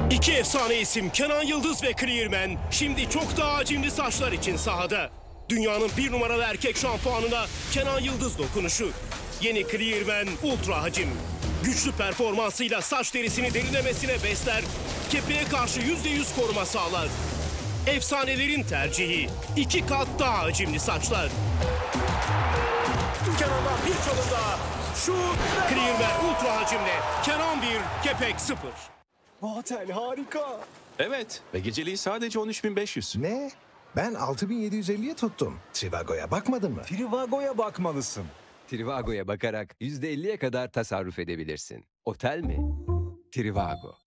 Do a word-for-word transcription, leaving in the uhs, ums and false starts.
İki efsane isim Kenan Yıldız ve Clearman şimdi çok daha hacimli saçlar için sahada. Dünyanın bir numaralı erkek şampuanına Kenan Yıldız dokunuşu. Yeni Clearman Ultra Hacim. Güçlü performansıyla saç derisini derinlemesine besler, kepeğe karşı yüzde yüz koruma sağlar. Efsanelerin tercihi, iki kat daha hacimli saçlar. Kenan'dan bir çalım daha. Şut! Clearman Ultra Hacimle Kenan bir, kepek sıfır. Otel harika. Evet ve geceliği sadece on üç bin beş yüz. Ne? Ben altı bin yedi yüz elliye tuttum. Trivago'ya bakmadın mı? Trivago'ya bakmalısın. Trivago'ya bakarak yüzde elliye kadar tasarruf edebilirsin. Otel mi? Trivago.